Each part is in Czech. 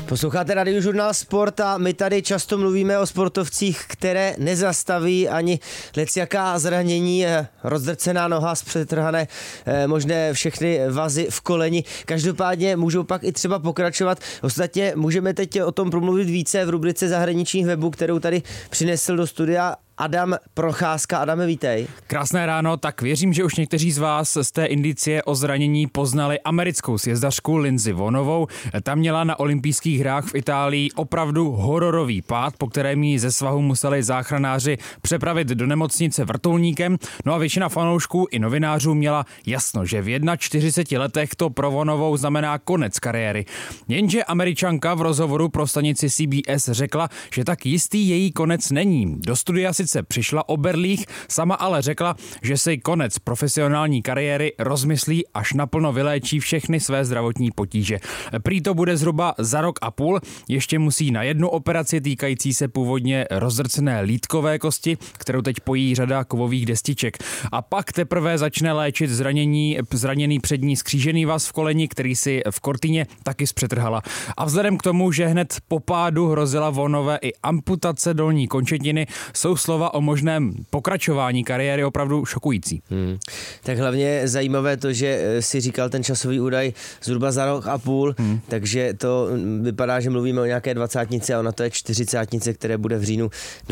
Posloucháte Radiožurnál Sport a my tady často mluvíme o sportovcích, které nezastaví ani lecjaká zranění, rozdrcená noha, zpřetrhané možné všechny vazy v koleni. Každopádně můžou pak i třeba pokračovat. Ostatně můžeme teď o tom promluvit více v rubrice zahraničních webů, kterou tady přinesl do studia Adam Procházka. Adame, vítej. Krásné ráno, tak věřím, že už někteří z vás z té indicie o zranění poznali americkou sjezdařku Lindsey Vonovou. Ta měla na olympijských hrách v Itálii opravdu hororový pád, po kterém ji ze svahu museli záchranáři přepravit do nemocnice vrtulníkem. No a většina fanoušků i novinářů měla jasno, že v 41 letech to pro Vonovou znamená konec kariéry. Jenže Američanka v rozhovoru pro stanici CBS řekla, že tak jistý její konec není. Do studia sice přišla o berlích, sama ale řekla, že si konec profesionální kariéry rozmyslí, až naplno vyléčí všechny své zdravotní potíže. Prý to bude zhruba za rok a půl, ještě musí na jednu operaci týkající se původně rozdrcené lítkové kosti, kterou teď pojí řada kovových destiček. A pak teprve začne léčit zraněný přední skřížený vaz v koleni, který si v Cortině taky zpřetrhala. A vzhledem k tomu, že hned po pádu hrozila Vonové i amputace dolní končetiny, jsou slova o možném pokračování kariéry opravdu šokující. Tak hlavně zajímavé to, že si říkal ten časový údaj zhruba za rok a půl, takže to vypadá, že mluvíme o nějaké 20, a ona to je 40, které bude v říjnu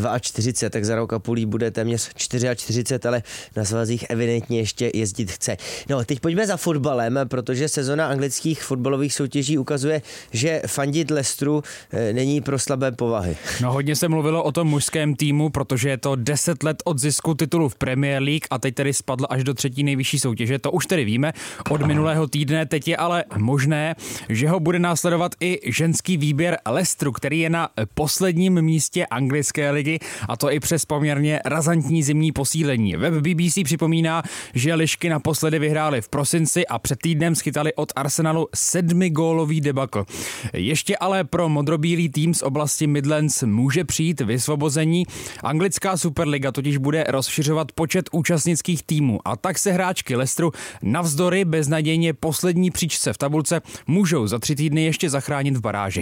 42, tak za rok a půl jí bude téměř 44, ale na svazích evidentně ještě jezdit chce. No, teď pojďme za fotbalem, protože sezona anglických fotbalových soutěží ukazuje, že fandit Leicesteru není pro slabé povahy. No, hodně se mluvilo o tom mužském týmu, protože je to 10 let od zisku titulu v Premier League a teď tedy spadl až do 3. nejvyšší soutěže. To už tedy víme od minulého týdne. Teď je ale možné, že ho bude následovat i ženský výběr Leicesteru, který je na posledním místě anglické ligy, a to i přes poměrně razantní zimní posílení. Web BBC připomíná, že lišky naposledy vyhrály v prosinci a před týdnem schytali od Arsenalu 7gólový debakl. Ještě ale pro modrobílý tým z oblasti Midlands může přijít vysvobození. Anglická Superliga totiž bude rozšiřovat počet účastnických týmů a tak se hráčky Leicesteru navzdory beznadějně poslední příčce v tabulce můžou za 3 týdny ještě zachránit v baráži.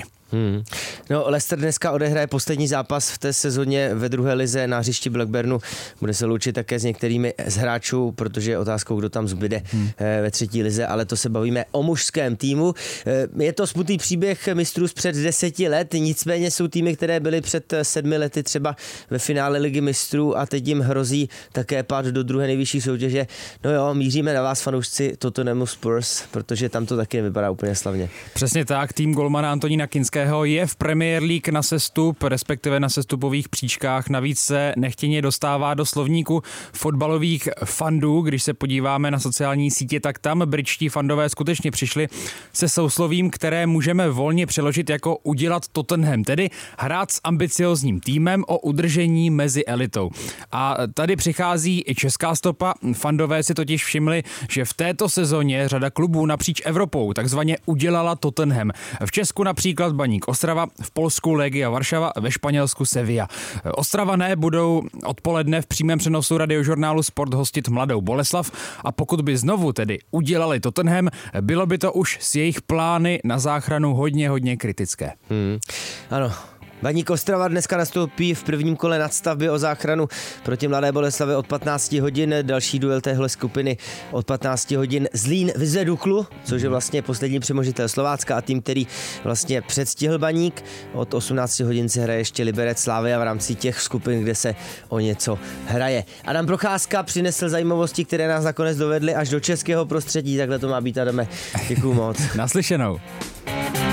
No, Leicester dneska odehraje poslední zápas v té sezóně ve druhé lize na hřišti Blackburnu. Bude se loučit také s některými z hráčů, protože je otázkou, kdo tam zbyde ve 3. lize, ale to se bavíme o mužském týmu. Je to smutný příběh mistrů z před 10 let, nicméně jsou týmy, které byly před 7 lety třeba ve finále ligy mistrů a teď jim hrozí také pád do druhé nejvyšší soutěže. No jo, míříme na vás, fanoušci Tottenhamu Spurs, protože tam to taky nevypadá úplně slavně. Přesně tak, tým golmana Antonína Kinského je v Premier League na sestup, respektive na sestupových příčkách. Navíc se nechtěně dostává do slovníku fotbalových fandů. Když se podíváme na sociální sítě, tak tam britští fandové skutečně přišli se souslovím, které můžeme volně přeložit jako udělat Tottenham, tedy hrát s ambiciozním týmem o udržení mezi elitou. A tady přichází i česká stopa. Fandové si totiž všimli, že v této sezóně řada klubů napříč Evropou takzvaně udělala Tottenham. V Česku například Baník Ostrava, v Polsku Legia Varšava, ve Španělsku Sevilla. Ostravané budou odpoledne v přímém přenosu Radiožurnálu Sport hostit Mladou Boleslav a pokud by znovu tedy udělali Tottenham, bylo by to už s jejich plány na záchranu hodně kritické. Ano. Baník Ostrava dneska nastoupí v prvním kole nadstavby o záchranu proti Mladé Boleslavi od 15 hodin. Další duel téhle skupiny od 15 hodin Zlín Vize Duklu, což je vlastně poslední přemožitel Slovácka a tým, který vlastně předstihl Baník. Od 18 hodin se hraje ještě Liberec Slavia v rámci těch skupin, kde se o něco hraje. Adam Procházka přinesl zajímavosti, které nás nakonec dovedly až do českého prostředí. Takhle to má být, Adame. Děkuju moc. Naslyšenou.